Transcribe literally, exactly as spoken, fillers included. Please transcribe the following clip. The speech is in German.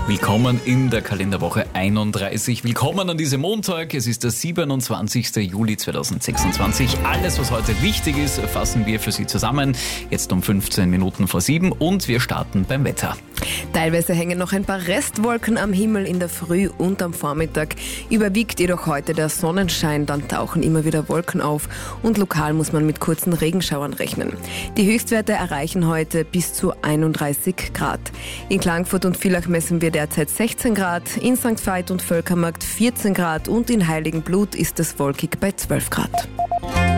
Willkommen in der Kalenderwoche einunddreißig. Willkommen an diesem Montag. Es ist der siebenundzwanzigster Juli zweitausendsechsundzwanzig. Alles, was heute wichtig ist, fassen wir für Sie zusammen. Jetzt um fünfzehn Minuten vor sieben und wir starten beim Wetter. Teilweise hängen noch ein paar Restwolken am Himmel in der Früh und am Vormittag. Überwiegt jedoch heute der Sonnenschein, dann tauchen immer wieder Wolken auf und lokal muss man mit kurzen Regenschauern rechnen. Die Höchstwerte erreichen heute bis zu einunddreißig Grad. In Klagenfurt und Villach messen wir derzeit sechzehn Grad, in Sankt Veit und Völkermarkt vierzehn Grad und in Heiligenblut ist es wolkig bei zwölf Grad.